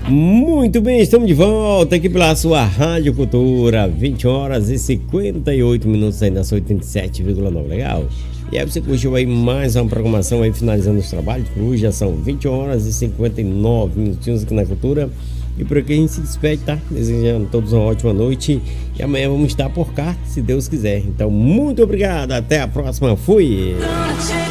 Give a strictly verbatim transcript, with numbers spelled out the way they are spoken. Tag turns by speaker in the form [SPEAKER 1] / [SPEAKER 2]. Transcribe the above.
[SPEAKER 1] Muito bem, estamos de volta aqui pela sua Rádio Cultura, vinte horas e cinquenta e oito minutos aí na sua oitenta e sete vírgula nove, legal? E aí você curtiu aí mais uma programação aí, finalizando os trabalhos, por hoje já são vinte horas e cinquenta e nove minutinhos aqui na Cultura. E por aqui a gente se despede, tá? Desejando a todos uma ótima noite e amanhã vamos estar por cá, se Deus quiser. Então, muito obrigado, até a próxima, fui!